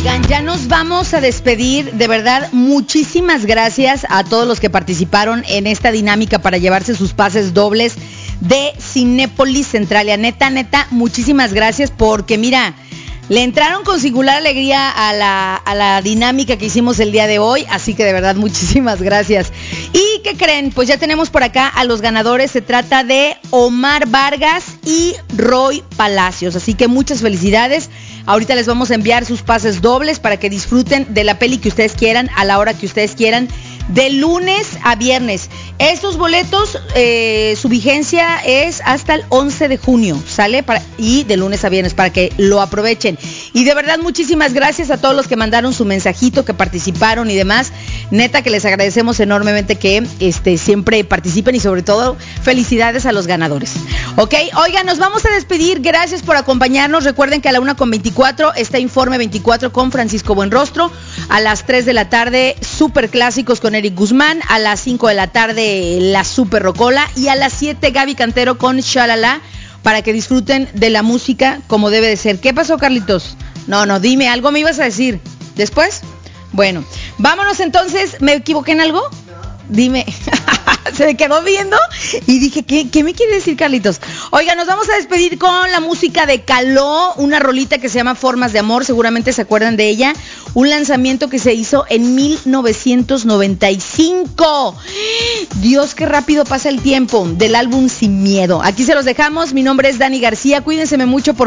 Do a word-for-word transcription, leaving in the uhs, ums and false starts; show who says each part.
Speaker 1: Oigan, ya nos vamos a despedir. De verdad, muchísimas gracias a todos los que participaron en esta dinámica para llevarse sus pases dobles de Cinépolis Centralia. Neta, neta, muchísimas gracias porque mira, le entraron con singular alegría a la, a la dinámica que hicimos el día de hoy, así que de verdad muchísimas gracias. ¿Y qué creen? Pues ya tenemos por acá a los ganadores. Se trata de Omar Vargas y Roy Palacios, así que muchas felicidades. Ahorita les vamos a enviar sus pases dobles para que disfruten de la peli que ustedes quieran, a la hora que ustedes quieran, de lunes a viernes. Estos boletos, eh, su vigencia es hasta el once de junio, ¿sale? Para, y de lunes a viernes, para que lo aprovechen. Y de verdad, muchísimas gracias a todos los que mandaron su mensajito, que participaron y demás. Neta que les agradecemos enormemente que este, siempre participen y sobre todo, felicidades a los ganadores. Ok, oigan, nos vamos a despedir. Gracias por acompañarnos. Recuerden que a la una con veinticuatro está Informe veinticuatro con Francisco Buenrostro. A las tres de la tarde, Super Clásicos con Eric Guzmán. A las cinco de la tarde, La Super Rocola. Y a las siete, Gaby Cantero con Shalala, para que disfruten de la música como debe de ser. ¿Qué pasó, Carlitos? No, no, dime, algo me ibas a decir. ¿Después? Bueno, vámonos entonces. ¿Me equivoqué en algo? Dime. Se me quedó viendo y dije, ¿qué, ¿qué me quiere decir, Carlitos? Oiga, nos vamos a despedir con la música de Caló, una rolita que se llama Formas de Amor, seguramente se acuerdan de ella, un lanzamiento que se hizo en mil novecientos noventa y cinco. Dios, qué rápido pasa el tiempo, del álbum Sin Miedo. Aquí se los dejamos, mi nombre es Dani García, cuídense mucho, por